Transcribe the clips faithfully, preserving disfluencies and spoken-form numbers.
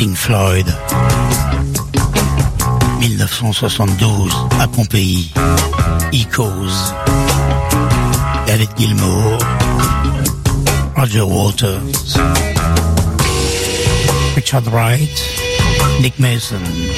Pink Floyd. dix-neuf cent soixante-douze, à Pompéi. Echoes. David Gilmour. Roger Waters. Richard Wright. Nick Mason.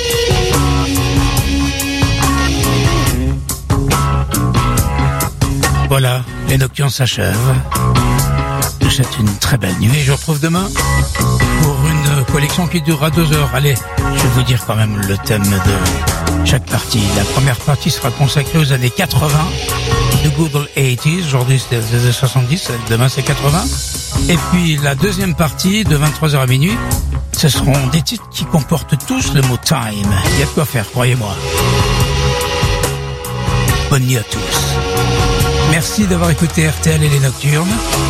Voilà, les nocturnes s'achèvent. Je vous souhaite une très belle nuit et je vous retrouve demain pour une collection qui durera deux heures. Allez, je vais vous dire quand même le thème de chaque partie. La première partie sera consacrée aux années quatre-vingts, The Good Old eighties. Aujourd'hui c'était les années soixante-dix, demain c'est quatre-vingts. Et puis la deuxième partie de vingt-trois heures à minuit, ce seront des titres qui comportent tous le mot time. Il y a de quoi faire, croyez-moi. Bonne nuit à tous. Merci d'avoir écouté R T L et les Nocturnes.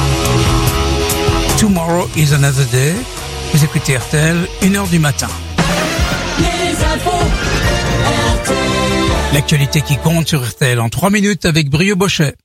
Tomorrow is another day. Vous écoutez R T L, une heure du matin. Les infos R T L. L'actualité qui compte sur R T L en trois minutes avec Brio Bochet.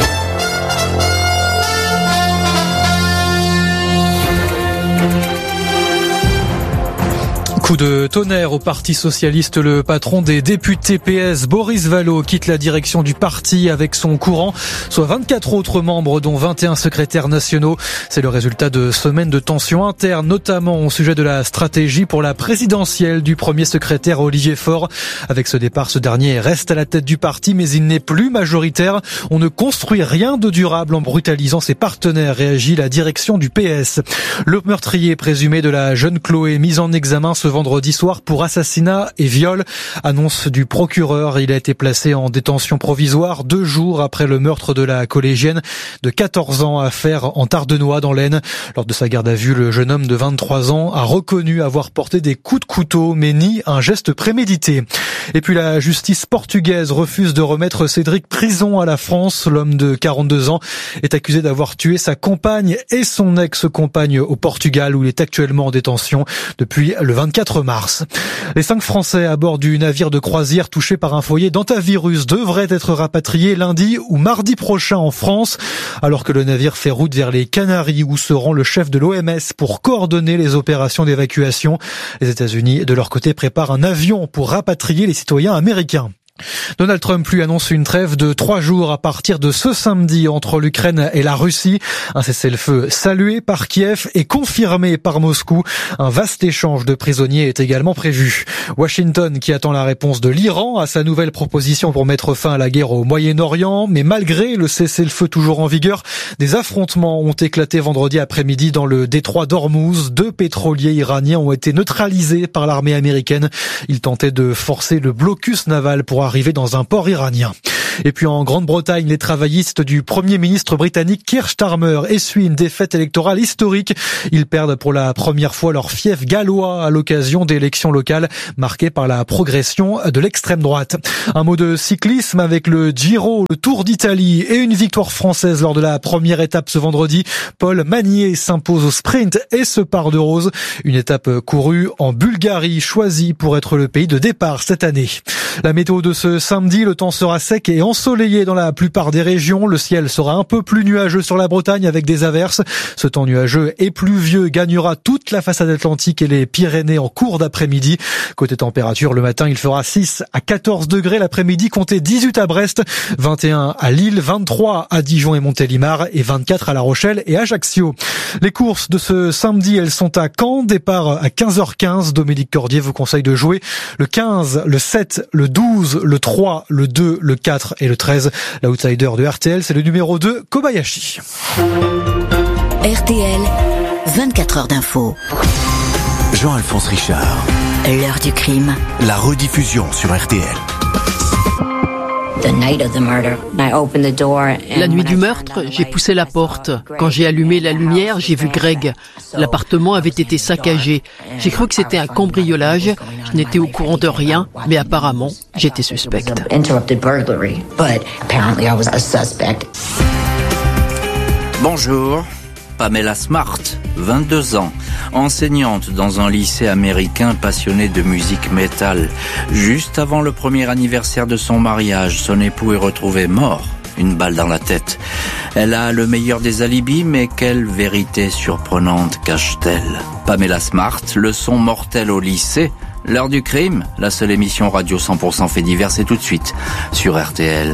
Coup de tonnerre au Parti socialiste, le patron des députés P S, Boris Vallaud, quitte la direction du parti avec son courant, soit vingt-quatre autres membres, dont vingt et un secrétaires nationaux. C'est le résultat de semaines de tensions internes, notamment au sujet de la stratégie pour la présidentielle du premier secrétaire Olivier Faure. Avec ce départ, ce dernier reste à la tête du parti, mais il n'est plus majoritaire. On ne construit rien de durable en brutalisant ses partenaires, réagit la direction du P S. Le meurtrier présumé de la jeune Chloé, mise en examen ce vendredi soir pour assassinat et viol. Annonce du procureur, il a été placé en détention provisoire deux jours après le meurtre de la collégienne de quatorze ans à Fères en Tardenois dans l'Aisne. Lors de sa garde à vue, le jeune homme de vingt-trois ans a reconnu avoir porté des coups de couteau mais nie un geste prémédité. Et puis la justice portugaise refuse de remettre Cédric Prison à la France. L'homme de quarante-deux ans est accusé d'avoir tué sa compagne et son ex-compagne au Portugal où il est actuellement en détention depuis le vingt-quatre mars. Les cinq Français à bord du navire de croisière touché par un foyer d'hantavirus devraient être rapatriés lundi ou mardi prochain en France, alors que le navire fait route vers les Canaries où se rend le chef de l'O M S pour coordonner les opérations d'évacuation. Les États-Unis, de leur côté, préparent un avion pour rapatrier les citoyens américains. Donald Trump lui annonce une trêve de trois jours à partir de ce samedi entre l'Ukraine et la Russie. Un cessez-le-feu salué par Kiev et confirmé par Moscou. Un vaste échange de prisonniers est également prévu. Washington qui attend la réponse de l'Iran à sa nouvelle proposition pour mettre fin à la guerre au Moyen-Orient. Mais malgré le cessez-le-feu toujours en vigueur, des affrontements ont éclaté vendredi après-midi dans le détroit d'Ormuz. Deux pétroliers iraniens ont été neutralisés par l'armée américaine. Ils tentaient de forcer le blocus naval pour arrivé dans un port iranien. Et puis en Grande-Bretagne, les travaillistes du Premier ministre britannique Keir Starmer essuient une défaite électorale historique. Ils perdent pour la première fois leur fief gallois à l'occasion d'élections locales marquées par la progression de l'extrême droite. Un mot de cyclisme avec le Giro, le Tour d'Italie et une victoire française lors de la première étape ce vendredi. Paul Magnier s'impose au sprint et se part de rose. Une étape courue en Bulgarie, choisie pour être le pays de départ cette année. La météo de ce samedi, le temps sera sec et ensoleillé dans la plupart des régions. Le ciel sera un peu plus nuageux sur la Bretagne avec des averses. Ce temps nuageux et pluvieux gagnera toute la façade atlantique et les Pyrénées en cours d'après-midi. Côté température, le matin, il fera six à quatorze degrés. L'après-midi, comptez dix-huit à Brest, vingt et un à Lille, vingt-trois à Dijon et Montélimar et vingt-quatre à La Rochelle et Ajaccio. Les courses de ce samedi, elles sont à Caen. Départ à quinze heures quinze. Dominique Cordier vous conseille de jouer le quinze, le sept, le douze, le trois, le deux, le quatre et le treize. L'outsider de R T L, c'est le numéro deux, Kobayashi. R T L, vingt-quatre heures d'info. Jean-Alphonse Richard. L'heure du crime. La rediffusion sur R T L. La nuit du meurtre, j'ai poussé la porte. Quand j'ai allumé la lumière, j'ai vu Greg. L'appartement avait été saccagé. J'ai cru que c'était un cambriolage. Je n'étais au courant de rien, mais apparemment, j'étais suspecte. Bonjour, Pamela Smart, vingt-deux ans, enseignante dans un lycée américain passionnée de musique métal. Juste avant le premier anniversaire de son mariage, son époux est retrouvé mort. une balle dans la tête. Elle a le meilleur des alibis, mais quelle vérité surprenante cache-t-elle? Pamela Smart, leçon mortelle au lycée. L'heure du crime, la seule émission radio cent pour cent fait divers, c'est tout de suite sur R T L.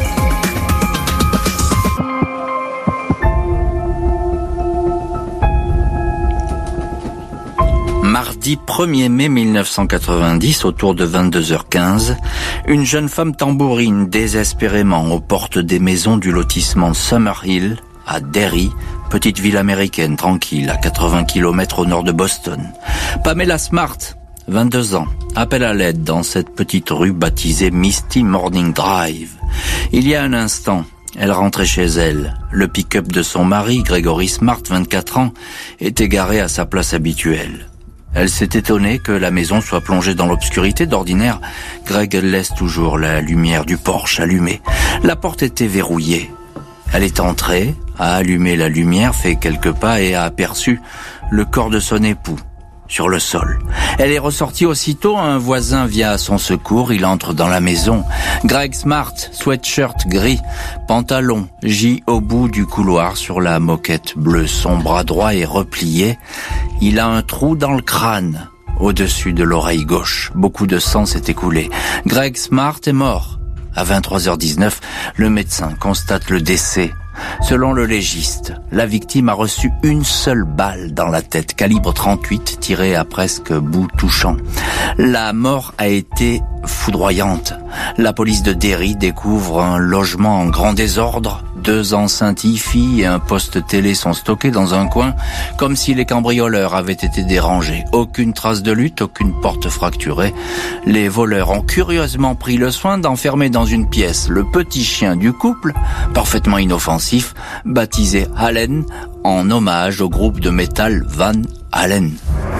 Mardi premier mai mille neuf cent quatre-vingt-dix, autour de vingt-deux heures quinze, une jeune femme tambourine désespérément aux portes des maisons du lotissement Summerhill, à Derry, petite ville américaine tranquille à quatre-vingts kilomètres au nord de Boston. Pamela Smart, vingt-deux ans, appelle à l'aide dans cette petite rue baptisée Misty Morning Drive. Il y a un instant, elle rentrait chez elle. Le pick-up de son mari, Gregory Smart, vingt-quatre ans, était garé à sa place habituelle. Elle s'est étonnée que la maison soit plongée dans l'obscurité. D'ordinaire, Greg laisse toujours la lumière du porche allumée. La porte était verrouillée. Elle est entrée, a allumé la lumière, fait quelques pas et a aperçu le corps de son époux sur le sol. Elle est ressortie aussitôt, un voisin vient à son secours, il entre dans la maison. Greg Smart, sweatshirt gris, pantalon, gît au bout du couloir sur la moquette bleue. Son bras droit est replié, il a un trou dans le crâne, au-dessus de l'oreille gauche. Beaucoup de sang s'est écoulé. Greg Smart est mort. À vingt-trois heures dix-neuf, le médecin constate le décès. Selon le légiste, la victime a reçu une seule balle dans la tête, calibre trente-huit, tirée à presque bout touchant. La mort a été foudroyante. La police de Derry découvre un logement en grand désordre. Deux enceintes hi-fi et un poste télé sont stockés dans un coin, comme si les cambrioleurs avaient été dérangés. Aucune trace de lutte, aucune porte fracturée. Les voleurs ont curieusement pris le soin d'enfermer dans une pièce le petit chien du couple, parfaitement inoffensif, baptisé Allen, en hommage au groupe de métal Van Halen.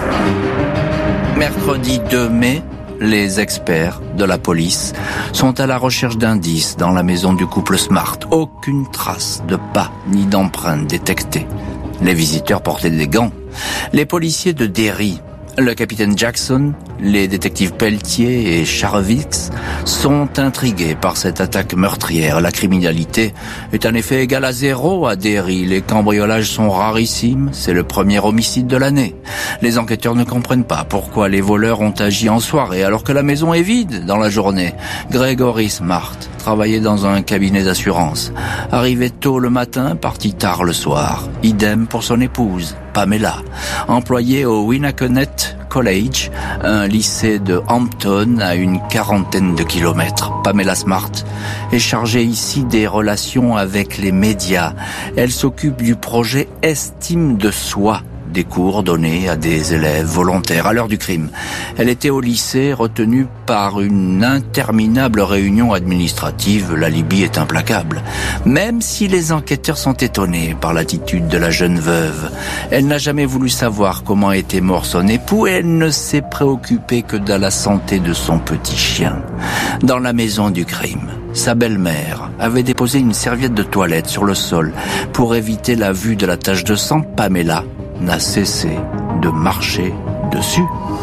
Mercredi deux mai, les experts de la police sont à la recherche d'indices dans la maison du couple Smart. Aucune trace de pas ni d'empreinte détectée. Les visiteurs portaient des gants. Les policiers de Derry, le capitaine Jackson, les détectives Pelletier et Charvix sont intrigués par cette attaque meurtrière. La criminalité est en effet égale à zéro à Derry. Les cambriolages sont rarissimes. C'est le premier homicide de l'année. Les enquêteurs ne comprennent pas pourquoi les voleurs ont agi en soirée alors que la maison est vide dans la journée. Gregory Smart travaillait dans un cabinet d'assurance. Arrivé tôt le matin, parti tard le soir. Idem pour son épouse, Pamela, employée au Winnaconnet College, un lycée de Hampton à une quarantaine de kilomètres. Pamela Smart est chargée ici des relations avec les médias. Elle s'occupe du projet Estime de soi, des cours donnés à des élèves volontaires. À l'heure du crime, elle était au lycée, retenue par une interminable réunion administrative. L'alibi est implacable. Même si les enquêteurs sont étonnés par l'attitude de la jeune veuve, elle n'a jamais voulu savoir comment était mort son époux et elle ne s'est préoccupée que de la santé de son petit chien. Dans la maison du crime, sa belle-mère avait déposé une serviette de toilette sur le sol pour éviter la vue de la tache de sang. Pamela n'a cessé de marcher dessus.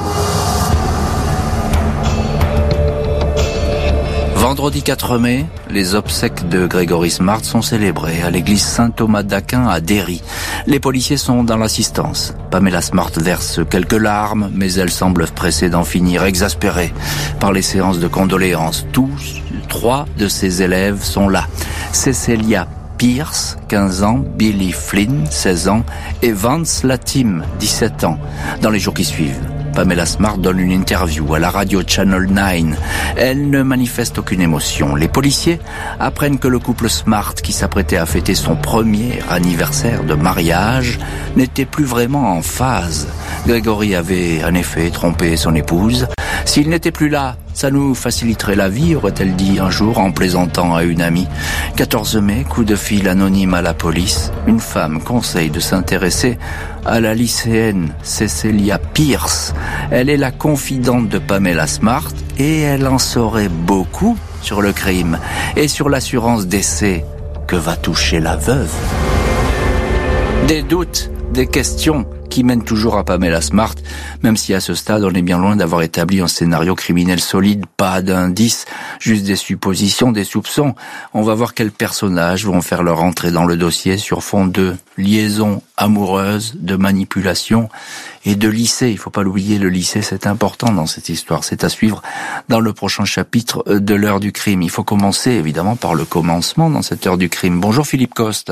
Vendredi quatre mai, les obsèques de Gregory Smart sont célébrées à l'église Saint-Thomas d'Aquin à Derry. Les policiers sont dans l'assistance. Pamela Smart verse quelques larmes, mais elle semble pressée d'en finir, exaspérée par les séances de condoléances. Tous, trois de ses élèves sont là. Cecilia Pierce, quinze ans, Billy Flynn, seize ans, et Vance Latim, dix-sept ans. Dans les jours qui suivent, Pamela Smart donne une interview à la radio Channel neuf. Elle ne manifeste aucune émotion. Les policiers apprennent que le couple Smart, qui s'apprêtait à fêter son premier anniversaire de mariage, n'était plus vraiment en phase. Gregory avait en effet trompé son épouse. S'il n'était plus là, ça nous faciliterait la vie, aurait-elle dit un jour en plaisantant à une amie. quatorze mai, coup de fil anonyme à la police. Une femme conseille de s'intéresser à la lycéenne Cecilia Pierce. Elle est la confidente de Pamela Smart et elle en saurait beaucoup sur le crime et sur l'assurance décès que va toucher la veuve. Des doutes des questions qui mènent toujours à Pamela Smart, même si à ce stade on est bien loin d'avoir établi un scénario criminel solide, pas d'indices, juste des suppositions, des soupçons. On va voir quels personnages vont faire leur entrée dans le dossier sur fond de liaisons amoureuses, de manipulation et de lycée. Il faut pas l'oublier, le lycée c'est important dans cette histoire. C'est à suivre dans le prochain chapitre de l'heure du crime. Il faut commencer évidemment par le commencement dans cette heure du crime. Bonjour Philippe Coste.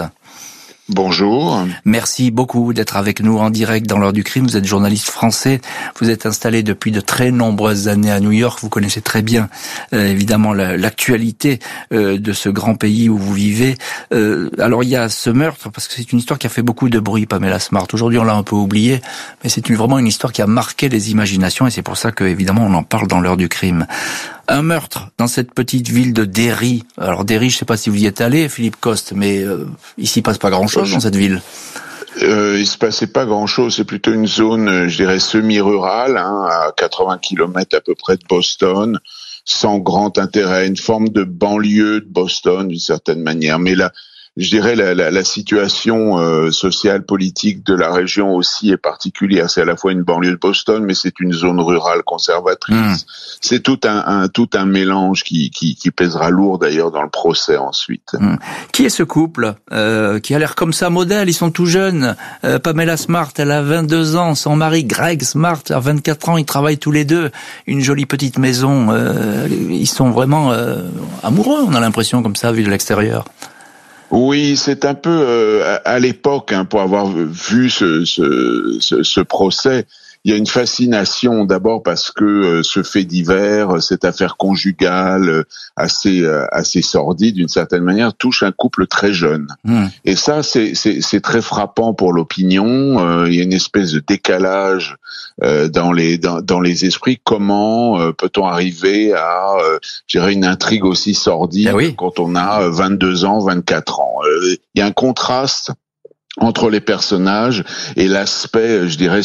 Bonjour. Merci beaucoup d'être avec nous en direct dans l'heure du crime. Vous êtes journaliste français. Vous êtes installé depuis de très nombreuses années à New York. Vous connaissez très bien, euh, évidemment, la, l'actualité euh, de ce grand pays où vous vivez. Euh, alors, il y a ce meurtre, parce que c'est une histoire qui a fait beaucoup de bruit, Pamela Smart. Aujourd'hui, on l'a un peu oublié, mais c'est une, vraiment une histoire qui a marqué les imaginations et c'est pour ça que, évidemment, on en parle dans l'heure du crime. Un meurtre dans cette petite ville de Derry. Alors Derry, je sais pas si vous y êtes allé, Philippe Coste, mais euh, ici il passe pas grand-chose dans cette ville. Euh, il se passait pas grand-chose. C'est plutôt une zone, je dirais, semi-rurale, hein, à quatre-vingts kilomètres à peu près de Boston, sans grand intérêt, une forme de banlieue de Boston d'une certaine manière. Mais là, je dirais la, la, la situation euh, sociale, politique de la région aussi est particulière. C'est à la fois une banlieue de Boston, mais c'est une zone rurale conservatrice. Mmh. C'est tout un, un tout un mélange qui, qui, qui pèsera lourd d'ailleurs dans le procès ensuite. Mmh. Qui est ce couple euh, qui a l'air comme ça modèle? Ils sont tout jeunes. Euh, Pamela Smart, elle a vingt-deux ans. Son mari Greg Smart a vingt-quatre ans. Ils travaillent tous les deux. Une jolie petite maison. Euh, ils sont vraiment euh, amoureux. On a l'impression comme ça vu de l'extérieur. Oui, c'est un peu euh, à l'époque, hein, pour avoir vu ce, ce, ce, ce procès, il y a une fascination d'abord parce que euh, ce fait divers, cette affaire conjugale euh, assez euh, assez sordide d'une certaine manière touche un couple très jeune. Mmh. Et ça, c'est c'est c'est très frappant pour l'opinion. Euh, il y a une espèce de décalage euh, dans les dans, dans les esprits. Comment euh, peut-on arriver à, euh, je dirais, une intrigue aussi sordide ben oui. quand on a vingt-deux ans, vingt-quatre ans. Euh, il y a un contraste entre les personnages et l'aspect, je dirais,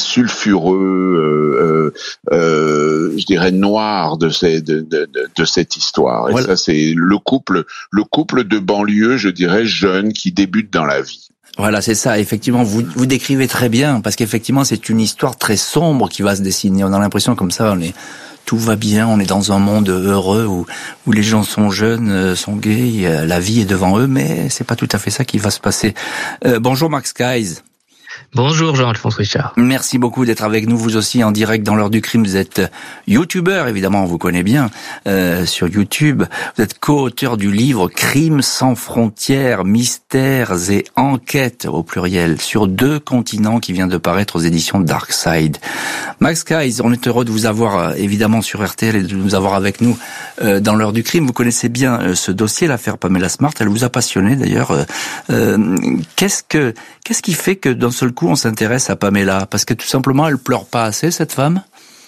sulfureux, euh, euh, je dirais noir de, ces, de, de, de, de cette histoire. Et voilà. Ça, c'est le couple, le couple de banlieue, je dirais, jeune qui débute dans la vie. Voilà, c'est ça. Effectivement, vous vous décrivez très bien parce qu'effectivement, c'est une histoire très sombre qui va se dessiner. On a l'impression comme ça, on est tout va bien, on est dans un monde heureux où où les gens sont jeunes, sont gays, la vie est devant eux, mais c'est pas tout à fait ça qui va se passer. Euh, bonjour Max Skies. Bonjour Jean-Alphonse Richard. Merci beaucoup d'être avec nous, vous aussi en direct dans l'heure du crime. Vous êtes youtubeur, évidemment, on vous connaît bien euh, sur YouTube. Vous êtes co-auteur du livre Crimes sans frontières, mystères et enquêtes au pluriel sur deux continents qui vient de paraître aux éditions Darkside. Max Skies, on est heureux de vous avoir évidemment sur R T L et de nous avoir avec nous euh, dans l'heure du crime. Vous connaissez bien euh, ce dossier, l'affaire Pamela Smart. Elle vous a passionné d'ailleurs. Euh, euh, qu'est-ce que qu'est-ce qui fait que d'un seul coup on s'intéresse à Pamela? Parce que tout simplement elle pleure pas assez, cette femme?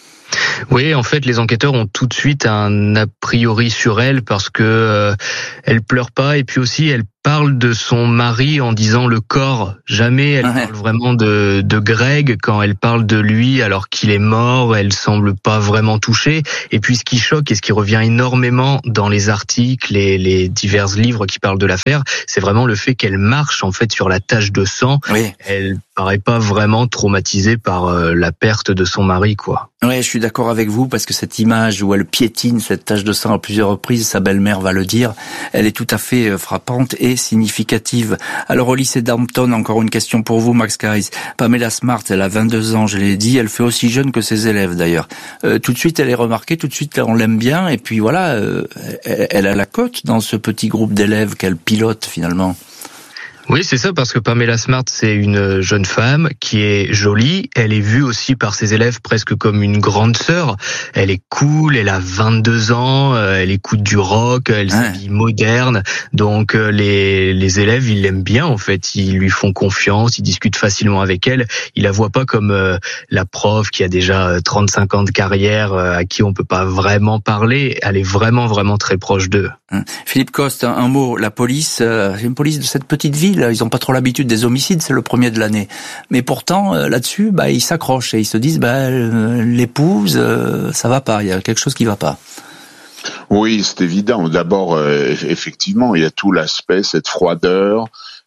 Oui, en fait, les enquêteurs ont tout de suite un a priori sur elle parce que euh, elle pleure pas et puis aussi elle parle de son mari en disant le corps. Jamais elle ouais. parle vraiment de, de Greg. Quand elle parle de lui alors qu'il est mort, elle semble pas vraiment touchée. Et puis ce qui choque et ce qui revient énormément dans les articles et les divers livres qui parlent de l'affaire, c'est vraiment le fait qu'elle marche en fait sur la tache de sang. Oui. Elle paraît pas vraiment traumatisée par euh, la perte de son mari, quoi. Oui, je suis d'accord avec vous parce que cette image où elle piétine cette tache de sang à plusieurs reprises, sa belle-mère va le dire, elle est tout à fait frappante et significative. Alors au lycée d'Hampton, encore une question pour vous, Max Skies. Pamela Smart, elle a vingt-deux ans, je l'ai dit, elle fait aussi jeune que ses élèves d'ailleurs. Euh, tout de suite, elle est remarquée, tout de suite, on l'aime bien, et puis voilà, euh, elle, elle a la cote dans ce petit groupe d'élèves qu'elle pilote finalement. Oui, c'est ça, parce que Pamela Smart, c'est une jeune femme qui est jolie. Elle est vue aussi par ses élèves presque comme une grande sœur. Elle est cool, elle a vingt-deux ans, elle écoute du rock, elle ouais. s'habille moderne. Donc les les élèves, ils l'aiment bien en fait. Ils lui font confiance, ils discutent facilement avec elle. Ils la voient pas comme euh, la prof qui a déjà trente-cinq ans de carrière, euh, à qui on peut pas vraiment parler. Elle est vraiment, vraiment très proche d'eux. Philippe Coste, un mot. La police, euh, une police de cette petite ville. Ils n'ont pas trop l'habitude des homicides, c'est le premier de l'année. Mais pourtant, euh, là-dessus, bah, ils s'accrochent et ils se disent, bah, euh, l'épouse, euh, ça va pas, il y a quelque chose qui va pas. Oui, c'est évident. D'abord, euh, effectivement, il y a tout l'aspect, cette froideur,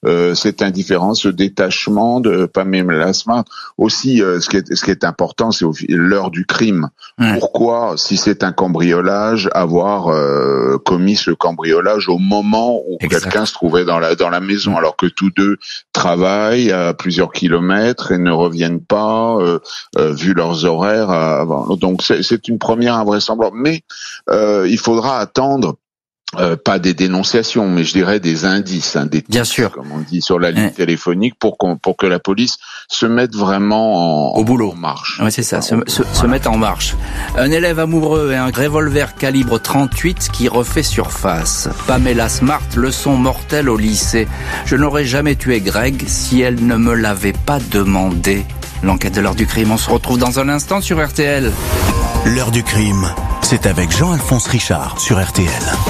euh, cette indifférence, ce détachement de Pamela Smart. Aussi, euh, ce qui est ce qui est important, c'est au, l'heure du crime. Mmh. Pourquoi, si c'est un cambriolage, avoir euh, commis ce cambriolage au moment où exact. quelqu'un se trouvait dans la dans la maison, alors que tous deux travaillent à plusieurs kilomètres et ne reviennent pas, euh, euh, vu leurs horaires avant. Donc c'est, c'est une première invraisemblance. Mais euh, il faudra attendre. Euh, pas des dénonciations, mais je dirais des indices, hein, des bien tips, sûr, comme on dit sur la ligne ouais. téléphonique, pour qu'on, pour que la police se mette vraiment en, au boulot, en marche. Oui, c'est ça, se, se, se mettre en marche. Un élève amoureux et un revolver calibre trente-huit qui refait surface. Pamela Smart, leçon mortelle au lycée. Je n'aurais jamais tué Greg si elle ne me l'avait pas demandé. L'enquête de l'heure du crime, on se retrouve dans un instant sur R T L. L'heure du crime, c'est avec Jean-Alphonse Richard sur R T L.